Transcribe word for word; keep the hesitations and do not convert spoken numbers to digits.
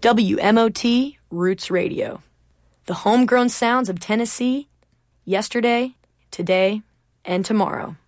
W M O T Roots Radio. The homegrown sounds of Tennessee, yesterday, today, and tomorrow.